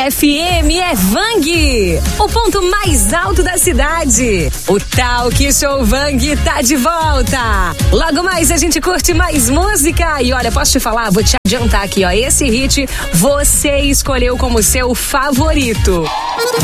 FM é Vang, o ponto mais alto da cidade. O Talk Show Vang tá de volta. Logo mais a gente curte mais música. E olha, posso te falar, vou te adiantar aqui, ó. Esse hit você escolheu como seu favorito.